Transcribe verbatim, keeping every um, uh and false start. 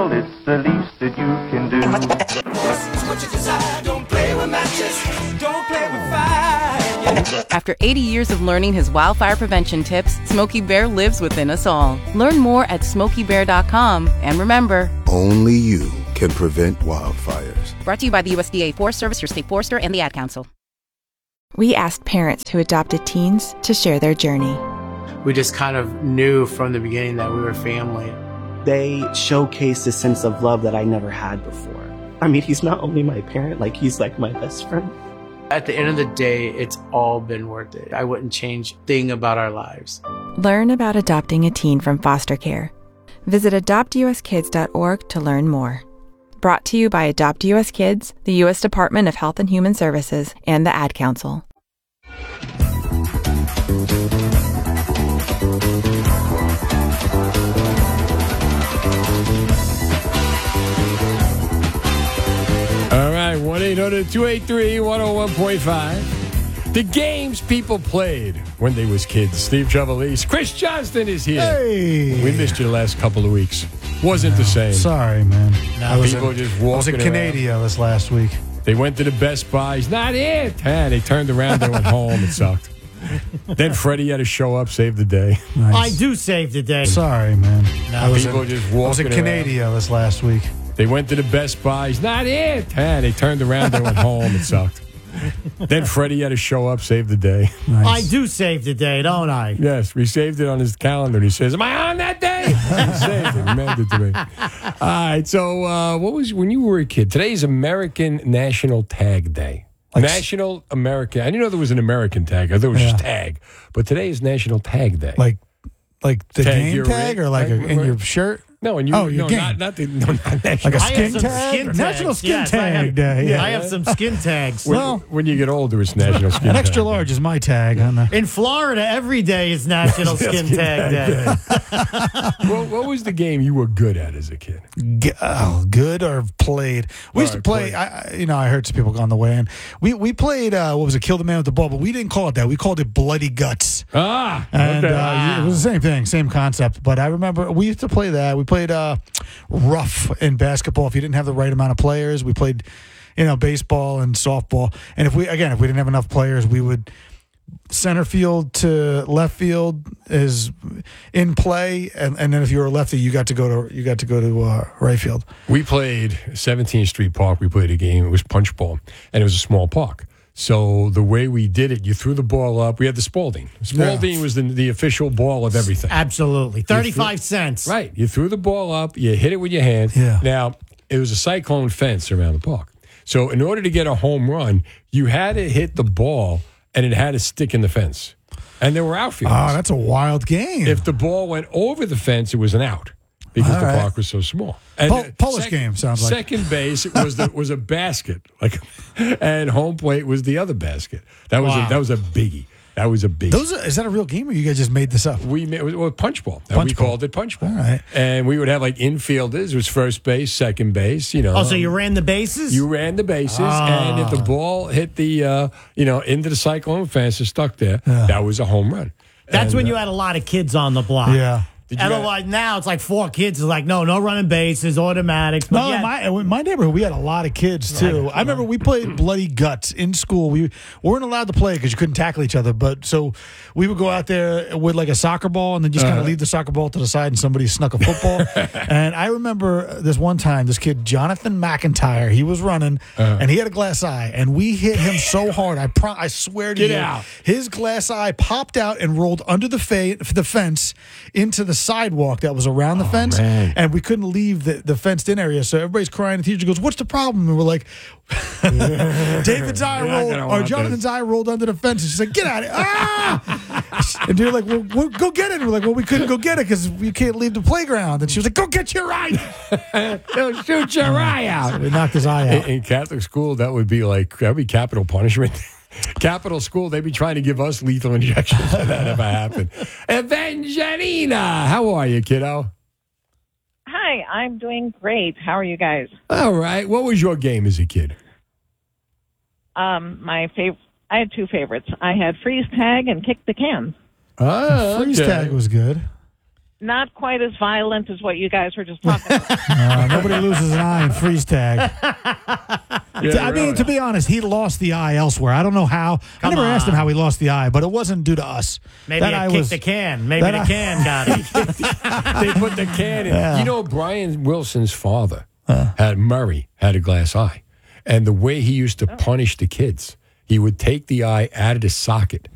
Well, it's the least that you can do. What you desire, don't play with matches, don't play with fire. After eighty years of learning his wildfire prevention tips, Smokey Bear lives within us all. Learn more at smokey bear dot com. And remember, only you can prevent wildfires. Brought to you by the U S D A Forest Service, your state forester, and the Ad Council. We asked parents who adopted teens to share their journey. We just kind of knew from the beginning that we were family. They showcased a sense of love that I never had before. I mean, he's not only my parent, like he's like my best friend. At the end of the day, it's all been worth it. I wouldn't change a thing about our lives. Learn about adopting a teen from foster care. Visit adopt u s kids dot org to learn more. Brought to you by Adopt U S Kids, the U S Department of Health and Human Services, and the Ad Council. All right, one eight hundred two eight three one oh one point five. The games people played when they was kids. Steve Trevelise. Chris Johnston is here. Hey. We missed you the last couple of weeks. Wasn't no, the same. Sorry, man. No, I was people in, just walking I was in Canada around. this last week. They went to the Best Buys. Not it. Ah, they turned around. They went home. It sucked. Then Freddie had to show up, save the day. I Nice. do save the day. Sorry, man. No, I was people in, just walking I was in Canada around. this last week. They went to the Best Buys. Not it. Ah, they turned around. They went home. It sucked. Then Freddie had to show up, save the day. Nice. I do save the day, don't I? Yes, we saved it on his calendar. And he says, "Am I on that day?" He saved it. He meant it to me. All right. So, uh, what was when you were a kid? Today is American National Tag Day. Like National American. I didn't know there was an American tag. I thought it was yeah. just tag. But today is National Tag Day. Like, like the Tag game your tag, ring? or like Right, a, in right. your shirt. No, and you. Oh, your no, game. not, not the no, not national. Like a I skin have some tag? skin tags. National Skin Yes, I Tag have- Day. Yeah, I have some skin tags. When, Well, when you get older, it's National Skin An Tag extra Day. large is my tag. On the, In Florida, every day is National Skin Tag Day. What, what was the game you were good at as a kid? G- oh, good or played? We used All to right, play. played. I, I- you know, I heard some people on the way in. We we played. Uh, what was it? Kill the man with the ball, but we didn't call it that. We called it Bloody Guts. Ah, And okay. uh, it was the same thing, same concept. But I remember we used to play that. We played uh, rough in basketball. If you didn't have the right amount of players, we played, you know, baseball and softball. And if we again, if we didn't have enough players, we would center field to left field is in play, and, and then if you were a lefty, you got to go to you got to go to uh, right field. We played seventeenth Street Park. We played a game. It was punch ball, and it was a small park. So the way we did it, you threw the ball up. We had the Spalding. Spalding Yeah. was the, the official ball of everything. Absolutely. thirty-five cents. Right. You threw the ball up. You hit it with your hand. Yeah. Now, it was a cyclone fence around the park. So in order to get a home run, you had to hit the ball, and it had to stick in the fence. And there were outfielders. Oh, that's a wild game. If the ball went over the fence, it was an out because All the right. park was so small. And Pol- uh, Polish sec- game sounds like. Second base was the, was a basket, like, and home plate was the other basket. That was Wow. a, that was a biggie. That was a biggie. Those are, is that a real game, or you guys just made this up? we made, it was well, punch ball. And Punch we ball. called it punch ball. All right. And we would have like infielders. It was first base, second base. You know. Oh, so you ran the bases? You ran the bases, Ah. and if the ball hit the, uh, you know, into the cyclone fence and stuck there, Yeah. that was a home run. That's And, when you uh, had a lot of kids on the block. Yeah. Did you Otherwise, now it's like four kids. It's like, no, no running bases, automatics. But No, yeah, in my in my neighborhood, we had a lot of kids too. I remember we played Bloody Guts in school. We weren't allowed to play because you couldn't tackle each other. But so we would go out there with like a soccer ball and then just kind Uh-huh. of leave the soccer ball to the side, and somebody snuck a football. And I remember this one time, this kid Jonathan McIntyre, he was running Uh-huh. and he had a glass eye, and we hit him so hard. I pro- I swear to Get you, out. his glass eye popped out and rolled under the fa- the fence into the sidewalk that was around the fence, man. and we couldn't leave the, the fenced-in area. So everybody's crying. The teacher goes, "What's the problem?" And we're like, "David's eye You're not rolled, gonna or want Jonathan's this. eye rolled under the fence." And she's like, "Get out of here!" Ah! And they're like, well, well, "Go get it." And we're like, "Well, we couldn't go get it because we can't leave the playground." And she was like, "Go get your eye!" They'll shoot your eye out. We knocked his eye In, out. in Catholic school, that would be like that would be capital punishment. Capital school, they'd be trying to give us lethal injections if that ever happened. Evangelina, how are you, kiddo? Hi, I'm doing great. How are you guys? All right. What was your game as a kid? Um, my fav- I had two favorites. I had freeze tag and kick the can. Oh, Freeze okay. tag was good. not quite as violent as what you guys were just talking about. Uh, nobody loses an eye in freeze tag. Yeah, I mean, really. to be honest, he lost the eye elsewhere. I don't know how. Come I never asked him on. how he lost the eye, but it wasn't due to us. Maybe that it eye kicked was, the can. Maybe that the eye- can got it. They put the can in. Yeah. You know, Brian Wilson's father had Murray had a glass eye, and the way he used to punish the kids, he would take the eye out of the socket